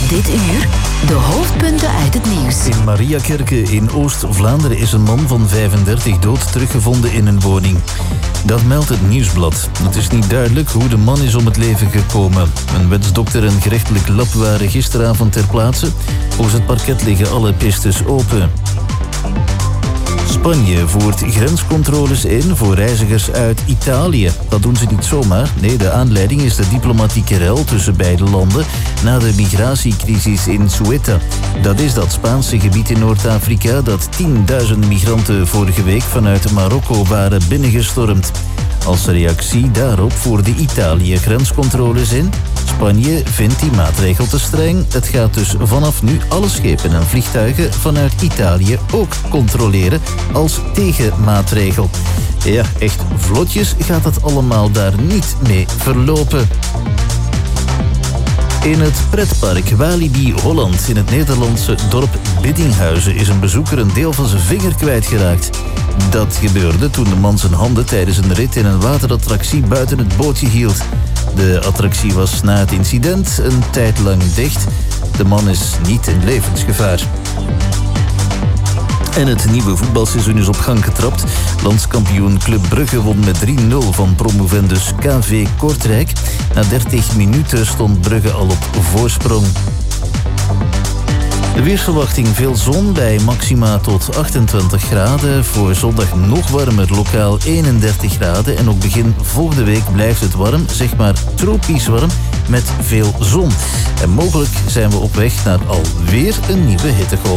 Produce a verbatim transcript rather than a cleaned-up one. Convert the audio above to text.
Dit uur de hoofdpunten uit het nieuws. In Mariakerke in Oost-Vlaanderen is een man van vijfendertig dood teruggevonden in een woning. Dat meldt het Nieuwsblad. Het is niet duidelijk hoe de man is om het leven gekomen. Een wetsdokter en gerechtelijk lab waren gisteravond ter plaatse. Volgens het parket liggen alle pistes open. Spanje voert grenscontroles in voor reizigers uit Italië. Dat doen ze niet zomaar. Nee, de aanleiding is de diplomatieke rel tussen beide landen na de migratiecrisis in Ceuta. Dat is dat Spaanse gebied in Noord-Afrika dat tienduizenden migranten vorige week vanuit Marokko waren binnengestormd. Als reactie daarop voerde Italië grenscontroles in. Spanje vindt die maatregel te streng. Het gaat dus vanaf nu alle schepen en vliegtuigen vanuit Italië ook controleren als tegenmaatregel. Ja, echt vlotjes gaat het allemaal daar niet mee verlopen. In het pretpark Walibi Holland in het Nederlandse dorp Biddinghuizen is een bezoeker een deel van zijn vinger kwijtgeraakt. Dat gebeurde toen de man zijn handen tijdens een rit in een waterattractie buiten het bootje hield. De attractie was na het incident een tijd lang dicht. De man is niet in levensgevaar. En het nieuwe voetbalseizoen is op gang getrapt. Landskampioen Club Brugge won met drie nul van promovendus K V Kortrijk. Na dertig minuten stond Brugge al op voorsprong. De weersverwachting: veel zon bij maxima tot achtentwintig graden. Voor zondag nog warmer, lokaal eenendertig graden. En ook begin volgende week blijft het warm, zeg maar tropisch warm, met veel zon. En mogelijk zijn we op weg naar alweer een nieuwe hittegolf.